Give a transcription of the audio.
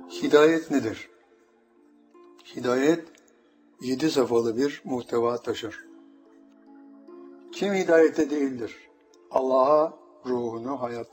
Hidayet nedir? Hidayet 7 safhalı bir muhteva taşır. Kim hidayette değildir? Allah'a ruhunu hayatta